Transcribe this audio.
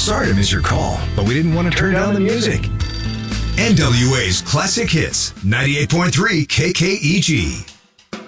Sorry to miss your call, but we didn't want to turn down the music. NWA's Classic Hits, 98.3 KKEG.